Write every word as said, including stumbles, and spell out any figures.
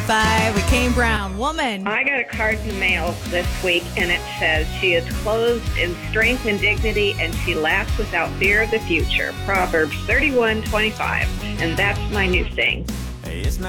five with Kane Brown. Woman. I got a card in the mail this week, and it says, she is clothed in strength and dignity, and she laughs without fear of the future. Proverbs thirty-one twenty-five. And that's my new thing.